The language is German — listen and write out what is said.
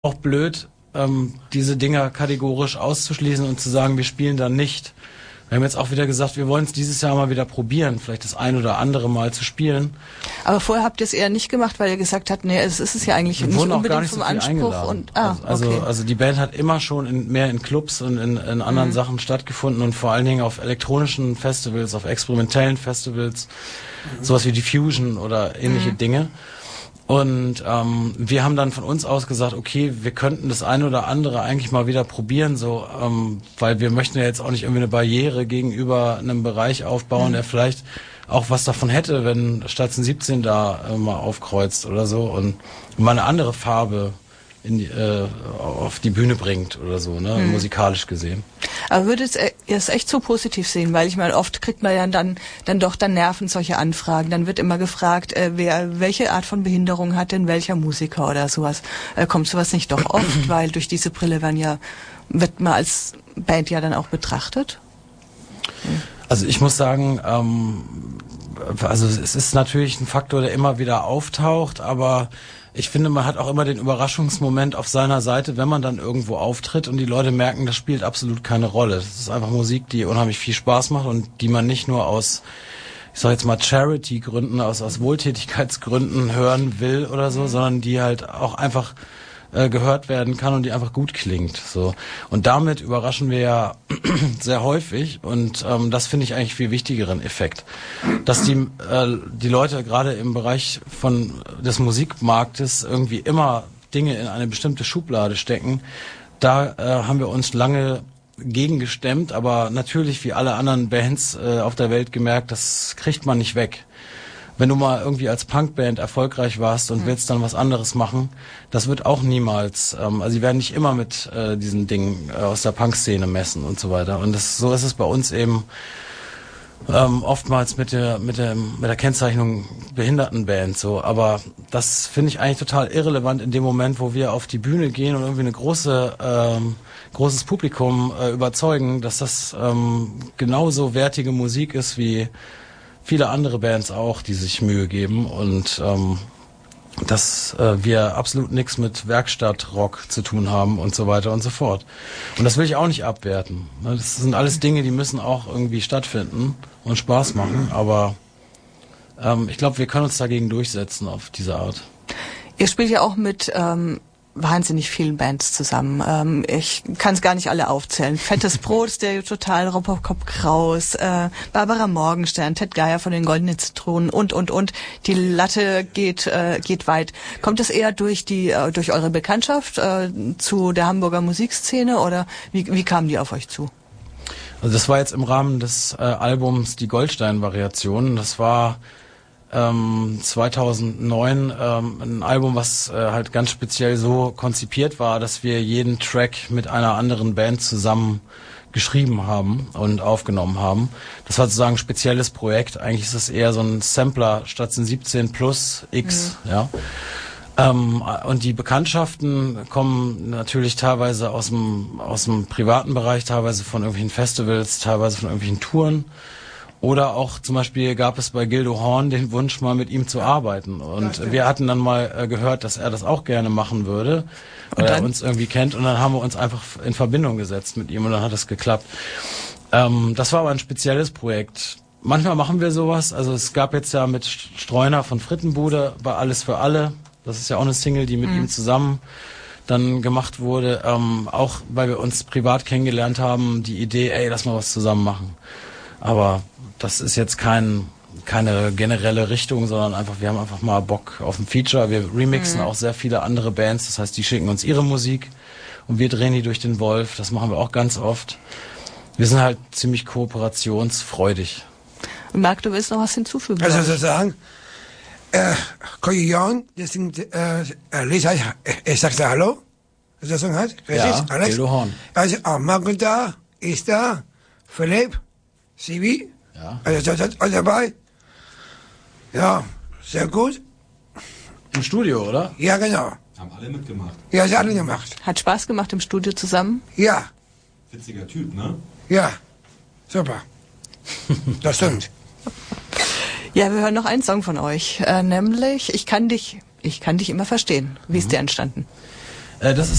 auch blöd, diese Dinger kategorisch auszuschließen und zu sagen, wir spielen dann nicht. Wir haben jetzt auch wieder gesagt, wir wollen es dieses Jahr mal wieder probieren, vielleicht das ein oder andere Mal zu spielen. Aber vorher habt ihr es eher nicht gemacht, weil ihr gesagt habt, nee, es ist ja eigentlich nicht unbedingt vom Anspruch. Und, also die Band hat immer schon mehr in Clubs und in anderen Sachen stattgefunden und vor allen Dingen auf elektronischen Festivals, auf experimentellen Festivals, sowas wie Diffusion oder ähnliche Dinge. Und wir haben dann von uns aus gesagt, okay, wir könnten das eine oder andere eigentlich mal wieder probieren, so, weil wir möchten ja jetzt auch nicht irgendwie eine Barriere gegenüber einem Bereich aufbauen, der vielleicht auch was davon hätte, wenn Station 17 da mal aufkreuzt oder so und mal eine andere Farbe auf die Bühne bringt oder so, ne, musikalisch gesehen. Aber würdet ihr es echt so positiv sehen? Weil ich meine, oft kriegt man ja dann nerven solche Anfragen. Dann wird immer gefragt, welche Art von Behinderung hat denn welcher Musiker oder sowas. Kommt sowas nicht doch oft? Weil durch diese Brille wird man als Band ja dann auch betrachtet? Also ich muss sagen, also es ist natürlich ein Faktor, der immer wieder auftaucht, aber ich finde, man hat auch immer den Überraschungsmoment auf seiner Seite, wenn man dann irgendwo auftritt und die Leute merken, das spielt absolut keine Rolle. Das ist einfach Musik, die unheimlich viel Spaß macht und die man nicht nur aus, ich sag jetzt mal Charity-Gründen, aus Wohltätigkeitsgründen hören will oder so, sondern die halt auch einfach gehört werden kann und die einfach gut klingt. So. Und damit überraschen wir ja sehr häufig und das finde ich eigentlich viel wichtigeren Effekt. Dass die Leute gerade im Bereich des Musikmarktes irgendwie immer Dinge in eine bestimmte Schublade stecken, da haben wir uns lange gegen gestemmt, aber natürlich wie alle anderen Bands auf der Welt gemerkt, das kriegt man nicht weg. Wenn du mal irgendwie als Punkband erfolgreich warst und willst dann was anderes machen, das wird auch niemals, also die werden nicht immer mit diesen Dingen aus der Punkszene messen und so weiter. Und so ist es bei uns eben oftmals mit der Kennzeichnung Behindertenband so. Aber das finde ich eigentlich total irrelevant in dem Moment, wo wir auf die Bühne gehen und irgendwie großes Publikum überzeugen, dass das genauso wertige Musik ist wie viele andere Bands auch, die sich Mühe geben und dass wir absolut nichts mit Werkstattrock zu tun haben und so weiter und so fort. Und das will ich auch nicht abwerten. Das sind alles Dinge, die müssen auch irgendwie stattfinden und Spaß machen, aber ich glaube, wir können uns dagegen durchsetzen auf diese Art. Ihr spielt ja auch mit wahnsinnig vielen Bands zusammen. Ich kann es gar nicht alle aufzählen. Fettes Brot, Stereo Total, Robocop Kraus, Barbara Morgenstern, Ted Geier von den Goldenen Zitronen und. Die Latte geht weit. Kommt es eher durch eure Bekanntschaft zu der Hamburger Musikszene oder wie kamen die auf euch zu? Also das war jetzt im Rahmen des Albums Die Goldstein-Variationen. Das war 2009 ein Album, was halt ganz speziell so konzipiert war, dass wir jeden Track mit einer anderen Band zusammen geschrieben haben und aufgenommen haben. Das war sozusagen ein spezielles Projekt. Eigentlich ist es eher so ein Sampler Station 17 plus X, ja. Und die Bekanntschaften kommen natürlich teilweise aus dem privaten Bereich, teilweise von irgendwelchen Festivals, teilweise von irgendwelchen Touren. Oder auch zum Beispiel gab es bei Gildo Horn den Wunsch, mal mit ihm zu arbeiten. Und wir hatten dann mal gehört, dass er das auch gerne machen würde, weil er uns irgendwie kennt. Und dann haben wir uns einfach in Verbindung gesetzt mit ihm und dann hat es geklappt. Das war aber ein spezielles Projekt. Manchmal machen wir sowas. Also es gab jetzt ja mit Streuner von Frittenbude bei Alles für alle. Das ist ja auch eine Single, die mit ihm zusammen dann gemacht wurde. Auch weil wir uns privat kennengelernt haben, die Idee, lass mal was zusammen machen. Aber das ist jetzt keine generelle Richtung, sondern einfach, wir haben einfach mal Bock auf ein Feature. Wir remixen auch sehr viele andere Bands, das heißt, die schicken uns ihre Musik und wir drehen die durch den Wolf. Das machen wir auch ganz oft. Wir sind halt ziemlich kooperationsfreudig. Und Marc, du willst noch was hinzufügen? Also sozusagen, Koyon, Lisa, sagte Hallo, was das so heißt? Ja, Alex? Gildo Horn. Also, Marc ist da, Philipp, Sibi, ja. Also dabei. Ja, sehr gut. Im Studio, oder? Ja, genau. Haben alle mitgemacht. Ja, sie alle gemacht. Hat Spaß gemacht im Studio zusammen? Ja. Witziger Typ, ne? Ja, super. Das stimmt. Ja, wir hören noch einen Song von euch, nämlich Ich kann dich immer verstehen. Wie ist der entstanden? Das ist